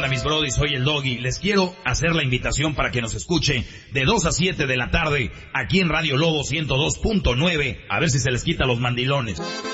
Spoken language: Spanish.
Hola mis brodis, soy el Doggy. Les quiero hacer la invitación para que nos escuche de 2 a 7 de la tarde aquí en Radio Lobo 102.9. A ver si se les quita los mandilones.